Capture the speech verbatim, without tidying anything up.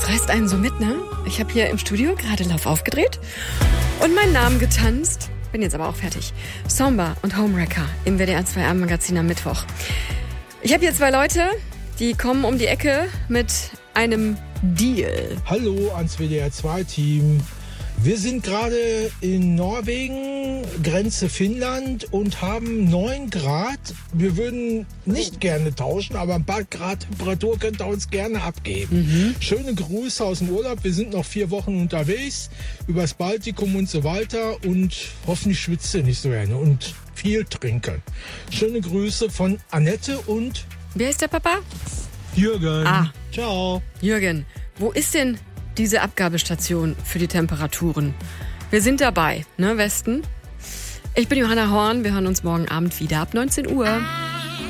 Das reißt einen so mit, ne? Ich habe hier im Studio gerade Lauf aufgedreht und meinen Namen getanzt. Bin jetzt aber auch fertig. Somba und Homewrecker im W D R zwei Abendmagazin am Mittwoch. Ich habe hier zwei Leute, die kommen um die Ecke mit einem Deal. Hallo ans W D R zwei Team. Wir sind gerade in Norwegen, Grenze Finnland und haben neun Grad. Wir würden nicht gerne tauschen, aber ein paar Grad Temperatur könnt ihr uns gerne abgeben. Mhm. Schöne Grüße aus dem Urlaub. Wir sind noch vier Wochen unterwegs, übers Baltikum und so weiter und hoffentlich schwitzt ihr nicht so gerne und viel trinken. Schöne Grüße von Annette und... Wer ist der Papa? Jürgen. Ah. Ciao. Jürgen, wo ist denn diese Abgabestation für die Temperaturen? Wir sind dabei, ne, Westen? Ich bin Johanna Horn, wir hören uns morgen Abend wieder ab neunzehn Uhr.